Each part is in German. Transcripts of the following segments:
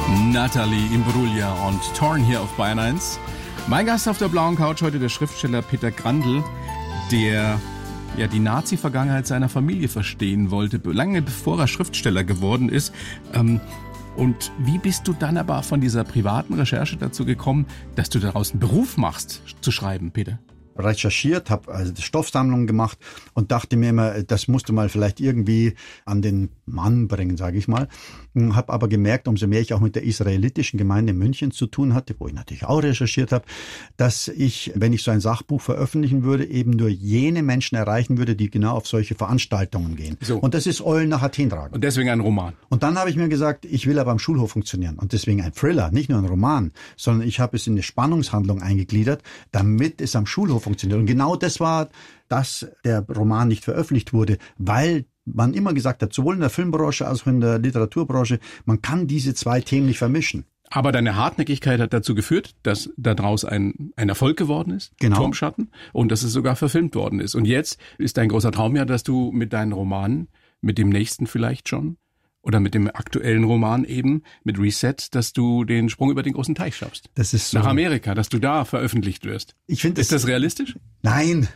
Nathalie Imbruglia und Torn hier auf Bayern 1. Mein Gast auf der blauen Couch heute der Schriftsteller Peter Grandl, der die Nazi-Vergangenheit seiner Familie verstehen wollte, lange bevor er Schriftsteller geworden ist. Und wie bist du dann aber von dieser privaten Recherche dazu gekommen, dass du daraus einen Beruf machst, zu schreiben, Peter? Recherchiert, habe also Stoffsammlungen gemacht und dachte mir immer, das musst du mal vielleicht irgendwie an den Mann bringen, sage ich mal. Habe aber gemerkt, umso mehr ich auch mit der israelitischen Gemeinde in München zu tun hatte, wo ich natürlich auch recherchiert habe, dass ich, wenn ich so ein Sachbuch veröffentlichen würde, eben nur jene Menschen erreichen würde, die genau auf solche Veranstaltungen gehen. So. Und das ist Eulen nach Athen tragen. Und deswegen ein Roman. Und dann habe ich mir gesagt, ich will aber am Schulhof funktionieren. Und deswegen ein Thriller, nicht nur ein Roman, sondern ich habe es in eine Spannungshandlung eingegliedert, damit es am Schulhof funktioniert. Und genau das war, dass der Roman nicht veröffentlicht wurde, weil man immer gesagt hat, sowohl in der Filmbranche als auch in der Literaturbranche, man kann diese zwei Themen nicht vermischen. Aber deine Hartnäckigkeit hat dazu geführt, dass daraus ein Erfolg geworden ist, genau. Turmschatten, und dass es sogar verfilmt worden ist. Und jetzt ist dein großer Traum ja, dass du mit deinen Romanen, mit dem nächsten vielleicht schon, oder mit dem aktuellen Roman eben, mit Reset, dass du den Sprung über den großen Teich schaffst. Das ist so. Nach Amerika, dass du da veröffentlicht wirst. Ist das realistisch? Nein.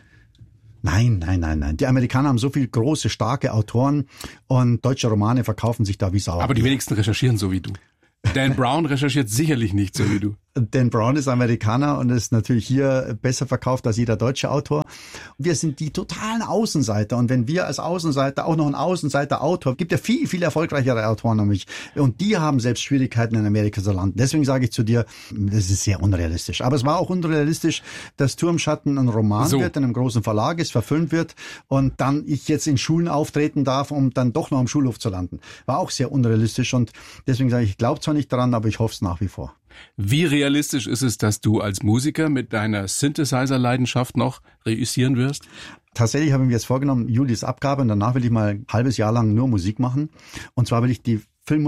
Die Amerikaner haben so viele große, starke Autoren und deutsche Romane verkaufen sich da wie Sau. Aber die wenigsten recherchieren so wie du. Dan Brown recherchiert sicherlich nicht so wie du. Dan Brown ist Amerikaner und ist natürlich hier besser verkauft als jeder deutsche Autor. Wir sind die totalen Außenseiter. Und wenn wir als Außenseiter auch noch einen Außenseiter-Autor, gibt ja viel, viel erfolgreichere Autoren als mich. Und die haben selbst Schwierigkeiten in Amerika zu landen. Deswegen sage ich zu dir, das ist sehr unrealistisch. Aber es war auch unrealistisch, dass Turmschatten ein Roman wird, in einem großen Verlag ist, verfilmt wird und dann ich jetzt in Schulen auftreten darf, um dann doch noch am Schulhof zu landen. War auch sehr unrealistisch und deswegen sage ich glaube zwar nicht dran, aber ich hoffe es nach wie vor. Wie realistisch ist es, dass du als Musiker mit deiner Synthesizer-Leidenschaft noch reüssieren wirst? Tatsächlich habe ich mir jetzt vorgenommen, Juli ist Abgabe und danach will ich mal ein halbes Jahr lang nur Musik machen. Und zwar will ich die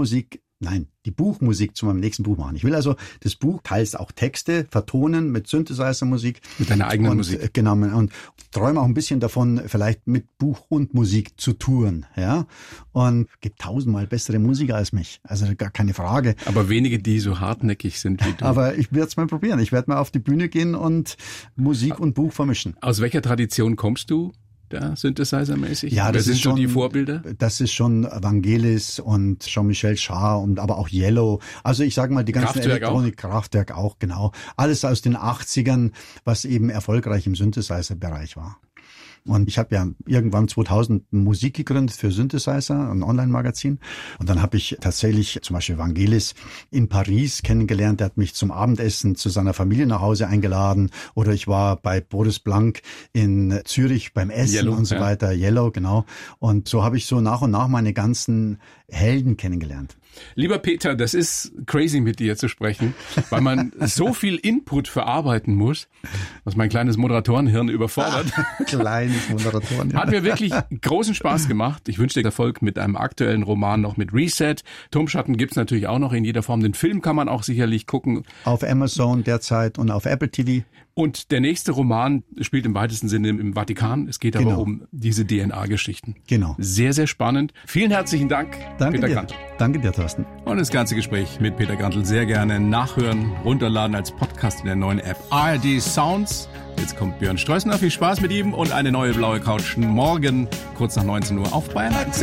Buchmusik zu meinem nächsten Buch machen. Ich will also das Buch, teils auch Texte, vertonen mit Synthesizer-Musik. Mit deiner eigenen Musik. Genau, und träume auch ein bisschen davon, vielleicht mit Buch und Musik zu touren. Ja? Und es gibt 1000-mal bessere Musiker als mich. Also gar keine Frage. Aber wenige, die so hartnäckig sind wie du. Aber ich werde es mal probieren. Ich werde mal auf die Bühne gehen und Musik und Buch vermischen. Aus welcher Tradition kommst du? Da Synthesizer-mäßig? Ja, das sind schon die Vorbilder? Das ist schon Vangelis und Jean-Michel Jarre und aber auch Yellow. Also ich sage mal die ganzen Elektronik, Kraftwerk auch, genau. Alles aus den 80ern, was eben erfolgreich im Synthesizer-Bereich war. Und ich habe ja irgendwann 2000 Musik gegründet für Synthesizer, ein Online-Magazin. Und dann habe ich tatsächlich zum Beispiel Vangelis in Paris kennengelernt. Der hat mich zum Abendessen zu seiner Familie nach Hause eingeladen. Oder ich war bei Boris Blank in Zürich beim Essen Yellow, und so weiter. Yellow, genau. Und so habe ich so nach und nach meine ganzen Helden kennengelernt. Lieber Peter, das ist crazy mit dir zu sprechen, weil man so viel Input verarbeiten muss, was mein kleines Moderatorenhirn überfordert. Kleines Moderatorenhirn. Hat mir wirklich großen Spaß gemacht. Ich wünsche dir Erfolg mit einem aktuellen Roman, noch mit Reset. Turmschatten gibt's natürlich auch noch in jeder Form. Den Film kann man auch sicherlich gucken. Auf Amazon derzeit und auf Apple TV. Und der nächste Roman spielt im weitesten Sinne im Vatikan. Es geht aber um diese DNA-Geschichten. Genau. Sehr, sehr spannend. Vielen herzlichen Dank, Peter Grandl. Danke dir, Thorsten. Und das ganze Gespräch mit Peter Grandl sehr gerne nachhören, runterladen als Podcast in der neuen App ARD Sounds. Jetzt kommt Björn Streußner. Viel Spaß mit ihm und eine neue blaue Couch morgen kurz nach 19 Uhr auf Bayern 1.